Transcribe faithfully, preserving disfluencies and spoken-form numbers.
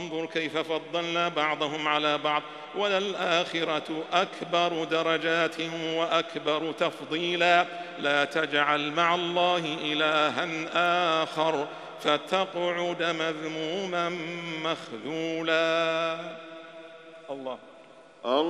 انظر كيف فضلنا بعضهم على بعض وللآخرة أكبر درجات وأكبر تفضيلا لا تجعل مع الله إلها آخر فتقعد مذموما مخذولا. الله